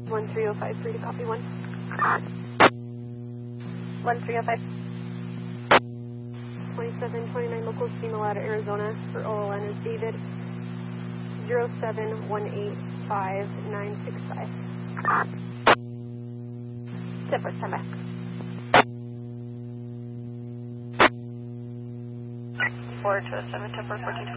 1305, free to copy 1. 1305. 2729 local steamer out of Arizona for OLN is David 07185-965. Zipper, stand by. Forward to 7 Temper 14.